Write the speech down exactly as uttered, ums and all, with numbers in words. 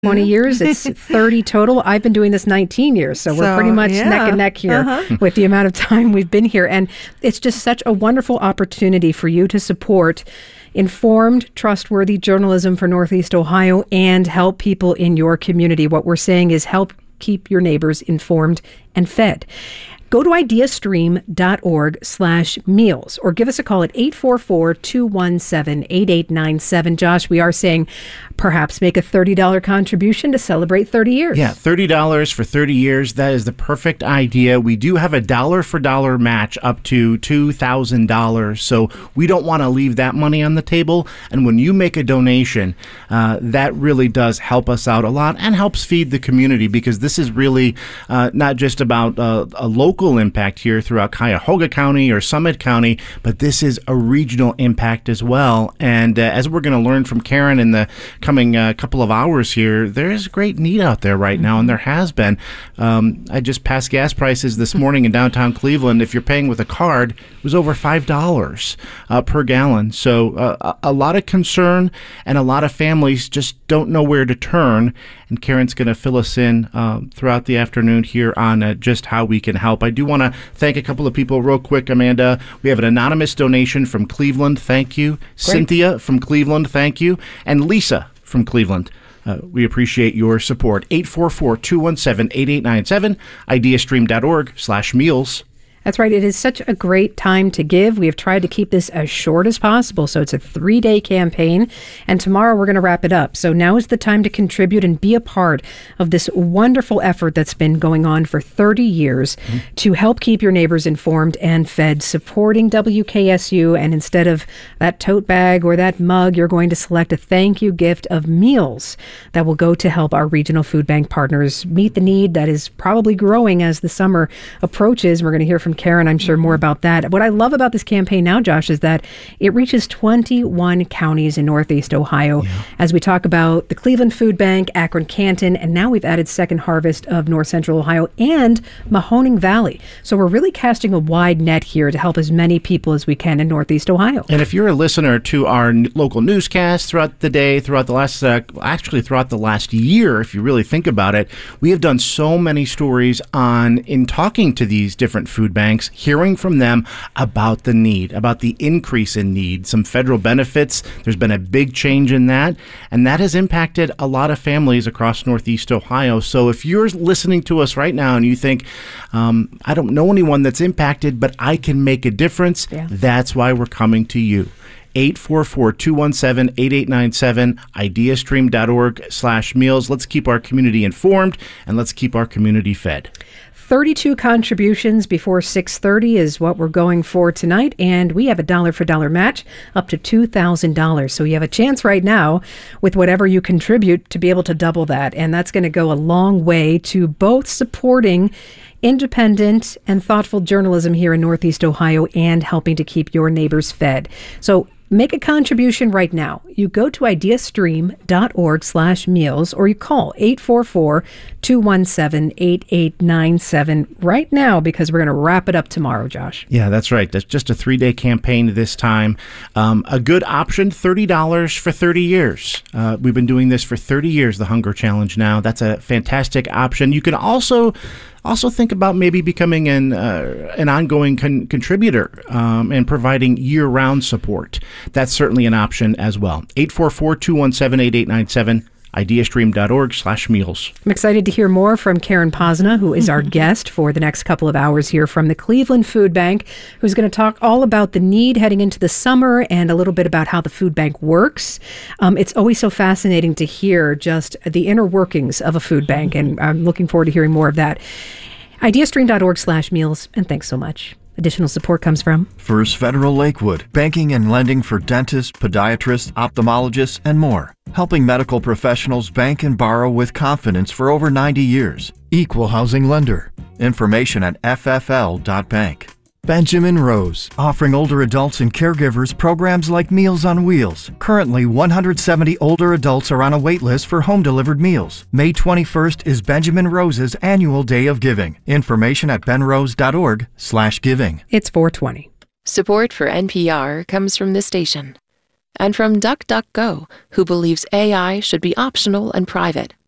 twenty years. It's thirty total. I've been doing this nineteen years, so, so we're pretty much yeah. neck and neck here uh-huh. with the amount of time we've been here. And it's just such a wonderful opportunity for you to support informed, trustworthy journalism for Northeast Ohio and help people in your community. What we're saying is help keep your neighbors informed and fed. Go to ideastream.org slash meals or give us a call at eight four four, two one seven, eight eight nine seven. Josh, we are saying perhaps make a thirty dollars contribution to celebrate thirty years. Yeah, thirty dollars for thirty years. That is the perfect idea. We do have a dollar for dollar match up to two thousand dollars. So we don't want to leave that money on the table. And when you make a donation, uh, that really does help us out a lot and helps feed the community, because this is really uh, not just about uh, a local impact here throughout Cuyahoga County or Summit County, but this is a regional impact as well. And uh, as we're going to learn from Karen in the coming uh, couple of hours here, there is great need out there right now, and there has been. Um, I just passed gas prices this morning in downtown Cleveland. If you're paying with a card, it was over five dollars uh, per gallon. So uh, a lot of concern, and a lot of families just don't know where to turn. And Karen's going to fill us in uh, throughout the afternoon here on uh, just how we can help. I do want to thank a couple of people real quick, Amanda. We have an anonymous donation from Cleveland. Thank you. Great. Cynthia from Cleveland. Thank you. And Lisa from Cleveland. Uh, we appreciate your support. eight four four, two one seven, eight eight nine seven, ideastream.org slash meals. That's right. It is such a great time to give. We have tried to keep this as short as possible. So it's a three-day campaign, and tomorrow we're going to wrap it up. So now is the time to contribute and be a part of this wonderful effort that's been going on for thirty years mm-hmm. to help keep your neighbors informed and fed, supporting W K S U. And instead of that tote bag or that mug, you're going to select a thank you gift of meals that will go to help our regional food bank partners meet the need that is probably growing as the summer approaches. We're going to hear from Karen, I'm sure, more about that. What I love about this campaign now, Josh, is that it reaches twenty-one counties in Northeast Ohio. Yeah. As we talk about the Cleveland Food Bank, Akron Canton, and now we've added Second Harvest of North Central Ohio and Mahoning Valley. So we're really casting a wide net here to help as many people as we can in Northeast Ohio. And if you're a listener to our n- local newscast throughout the day, throughout the last, uh, actually throughout the last year, if you really think about it, we have done so many stories on, in talking to these different food banks, hearing from them about the need, about the increase in need, some federal benefits. There's been a big change in that, and that has impacted a lot of families across Northeast Ohio. So if you're listening to us right now and you think, um, I don't know anyone that's impacted, but I can make a difference, yeah. that's why we're coming to you. eight four four, two one seven, eight eight nine seven, ideastream.org slash meals. Let's keep our community informed, and let's keep our community fed. thirty-two contributions before six thirty is what we're going for tonight, and we have a dollar for dollar match up to two thousand dollars. So you have a chance right now with whatever you contribute to be able to double that, and that's going to go a long way to both supporting independent and thoughtful journalism here in Northeast Ohio and helping to keep your neighbors fed. So make a contribution right now. You go to ideastream.org slash meals, or you call eight four four, two one seven, eight eight nine seven right now, because we're going to wrap it up tomorrow, Josh. Yeah, that's right. That's just a three-day campaign this time. Um, a good option, thirty dollars for thirty years. Uh, we've been doing this for thirty years, the Hunger Challenge now. That's a fantastic option. You can also Also think about maybe becoming an uh, an ongoing con- contributor um, and providing year-round support. That's certainly an option as well. eight four four, two one seven, eight eight nine seven, ideastream.org slash meals. I'm excited to hear more from Karen Posna, who is our guest for the next couple of hours here from the Cleveland Food Bank, who's going to talk all about the need heading into the summer and a little bit about how the food bank works. Um, it's always so fascinating to hear just the inner workings of a food bank, and I'm looking forward to hearing more of that. ideastream.org slash meals, and thanks so much. Additional support comes from First Federal Lakewood, banking and lending for dentists, podiatrists, ophthalmologists, and more. Helping medical professionals bank and borrow with confidence for over ninety years. Equal housing lender. Information at f f l dot bank. Benjamin Rose, offering older adults and caregivers programs like Meals on Wheels. Currently, one hundred seventy older adults are on a wait list for home-delivered meals. May twenty-first is Benjamin Rose's annual Day of Giving. Information at benrose.org slash giving. It's four twenty. Support for N P R comes from this station and from DuckDuckGo, who believes A I should be optional and private.